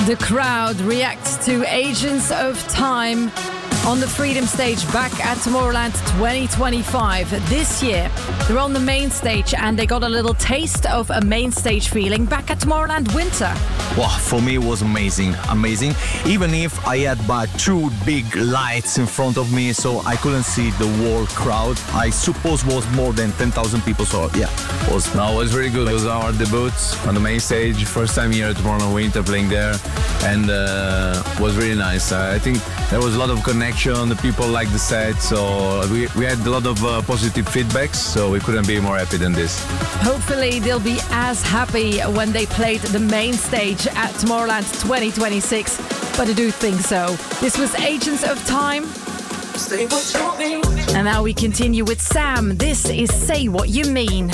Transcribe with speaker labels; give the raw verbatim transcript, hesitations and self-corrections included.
Speaker 1: The crowd reacts to Agents of Time on the Freedom Stage back at Tomorrowland twenty twenty-five. This year, they're on the main stage and they got a little taste of a main stage feeling back at Tomorrowland Winter.
Speaker 2: Wow, for me it was amazing, amazing. Even if I had but two big lights in front of me, so I couldn't see the whole crowd. I suppose was more than ten thousand people, so yeah, it was...
Speaker 3: No, it was really good. It was our debut on the main stage, first time here at Tomorrowland Winter playing there, and uh, was really nice. Uh, I think there was a lot of connection, the people liked the set, so we, we had a lot of uh, positive feedbacks, so we couldn't be more happy than this.
Speaker 1: Hopefully they'll be as happy when they played the main stage at Tomorrowland twenty twenty-six, but I do think so. This was Agents of Time. And now we continue with Sam. This is Say What You Mean.